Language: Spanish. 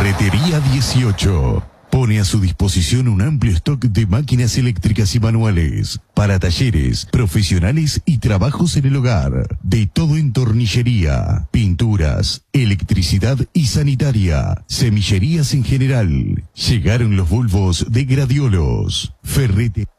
Ferretería 18 pone a su disposición un amplio stock de máquinas eléctricas y manuales para talleres, profesionales y trabajos en el hogar. De todo en tornillería, pinturas, electricidad y sanitaria, semillerías en general. Llegaron los bulbos de Gradiolos. Ferrete.